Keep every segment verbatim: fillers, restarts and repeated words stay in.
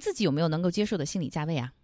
自己有没有能够接受的心理价位啊？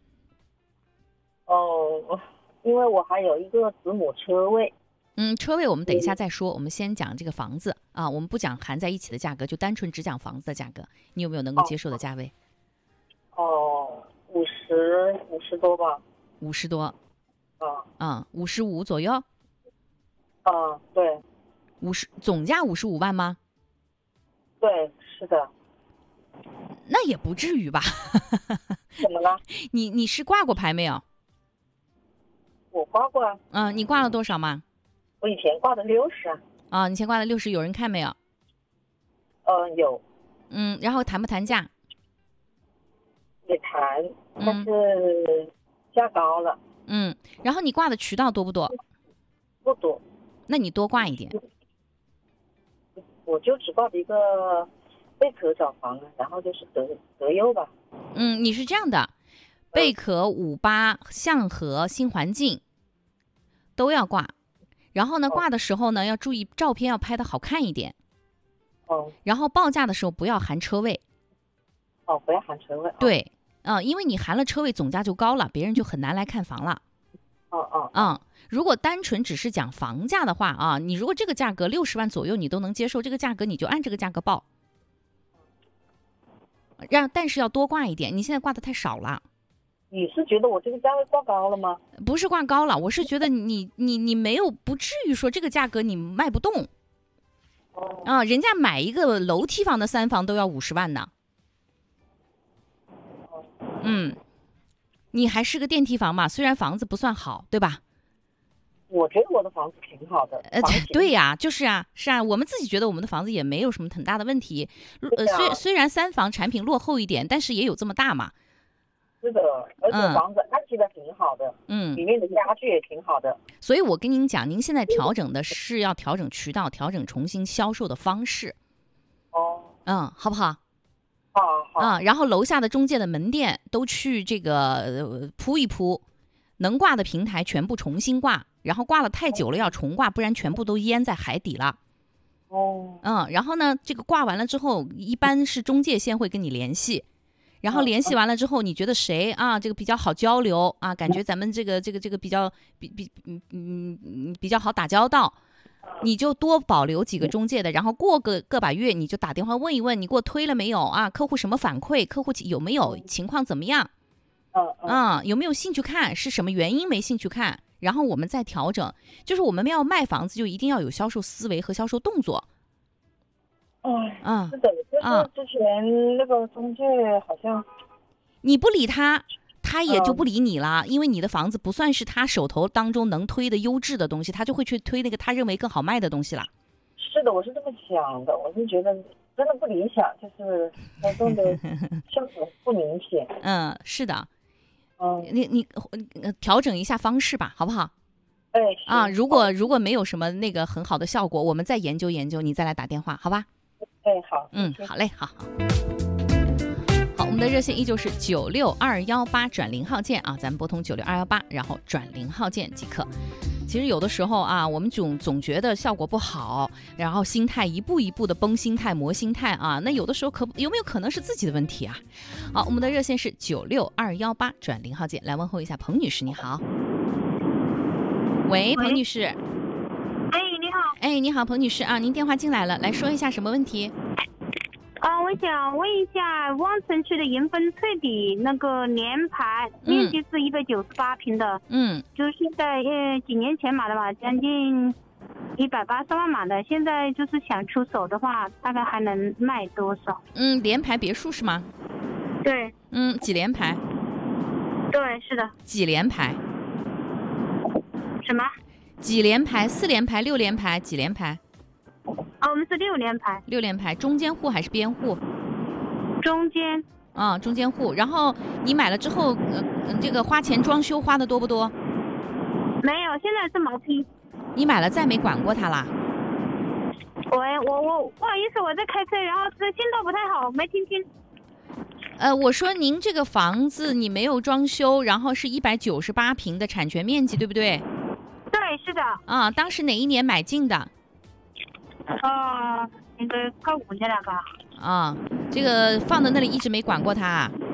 哦，因为我还有一个子母车位。 嗯，车位我们等一下再说，我们先讲这个房子啊，我们不讲含在一起的价格，就单纯只讲房子的价格，你有没有能够接受的价位？ 哦，五十五十多吧。 五十多。 啊。 嗯，五十五左右。 啊，对。 五十总价五十五万吗？ 对，是的。 那也不至于吧？ 怎么了？ 你你是挂过牌没有？ 我挂过啊。 嗯，你挂了多少吗？ 我以前挂的六十啊。 啊，你以前挂了六十，有人看没有？ 呃，有。 嗯，然后谈不谈价？ 也谈，但是价高了。 嗯，然后你挂的渠道多不多？ 不多。 那你多挂一点。 我就只挂了一个贝壳找房，然后就是德德佑吧。 嗯，你是这样的，贝壳、五八、象河、新环境都要挂，然后呢，挂的时候呢，要注意照片要拍的好看一点。 哦。 然后报价的时候不要含车位。 哦，不要含车位。 对，嗯，因为你含了车位，总价就高了，别人就很难来看房了。 哦哦。 嗯，如果单纯只是讲房价的话啊，你如果这个价格六十万左右你都能接受，这个价格你就按这个价格报。让但是要多挂一点，你现在挂的太少了。 你是觉得我这个价位挂高了吗？ 不是挂高了，我是觉得你你你没有不至于说这个价格你卖不动。 哦。 啊，人家买一个楼梯房的三房都要五十万呢。嗯，你还是个电梯房嘛，虽然房子不算好，对吧？ 我觉得我的房子挺好的。 呃，对呀，就是啊，是啊，我们自己觉得我们的房子也没有什么很大的问题。呃，虽虽然三房产品落后一点，但是也有这么大嘛。 是的，而且房子安置的挺好的， 嗯， 里面的家具也挺好的。 所以我跟您讲，您现在调整的是要调整渠道，调整重新销售的方式。 哦。 嗯，好不好？ 好好。 啊、嗯，然后楼下的中介的门店都去这个、呃、铺一铺，能挂的平台全部重新挂，然后挂了太久了要重挂，不然全部都淹在海底了。 哦。 嗯，然后呢，这个挂完了之后，一般是中介先会跟你联系，然后联系完了之后，你觉得谁啊这个比较好交流啊，感觉咱们这个这个这个比较比比嗯嗯比较好打交道。你就多保留几个中介的，然后过个个把月，你就打电话问一问，你给我推了没有啊？客户什么反馈？客户有没有情况怎么样？ 嗯嗯，有没有兴趣看？是什么原因没兴趣看？然后我们再调整。就是我们要卖房子，就一定要有销售思维和销售动作。 哎， 嗯， 是的，就是之前那个中介好像你不理他。他也就不理你了、嗯，因为你的房子不算是他手头当中能推的优质的东西，他就会去推那个他认为更好卖的东西了。 是的，我是这么想的，我是觉得真的不理想，就是活动的效果不明显。 嗯，是的。 嗯， 你你呃调整一下方式吧，好不好？ 哎， 啊，如果如果没有什么那个很好的效果，我们再研究研究，你再来打电话，好吧？ 哎，好。 嗯，好嘞，好好。好，我们的热线依旧是九六二幺八转零号键啊，咱们拨通九六二幺八，然后转零号键即可。其实有的时候啊，我们总总觉得效果不好，然后心态一步一步的崩心态、磨心态啊，那有的时候可有没有可能是自己的问题啊？好，我们的热线是九六二幺八转零号键，来问候一下彭女士，你好。喂，彭女士。 哎，你好。 哎，你好，彭女士啊，您电话进来了，来说一下什么问题？ 啊，我想问一下，望城区的银丰翠底那个联排面积是一百九十八平的， 嗯， 就是在呃几年前买的吧，将近一百八十万买的，现在就是想出手的话，大概还能卖多少？ 嗯，联排别墅是吗？ 对。 嗯，几联排？ 对，是的。 几联排？ 什么？ 几联排？四联排、六联排？几联排？ 啊，我们是六联排。 六联排，中间户还是边户？ 中间。 啊，中间户。然后你买了之后，呃，这个花钱装修花的多不多？ 没有，现在是毛坯。 你买了再没管过它啦？ 喂，我我不好意思，我在开车，然后这信道不太好，没听清。 呃，我说您这个房子你没有装修，然后是一百九十八平的产权面积，对不对？ 对，是的。 啊，当时哪一年买进的？ 呃，应该快五年了吧。 啊，这个放在那里一直没管过它。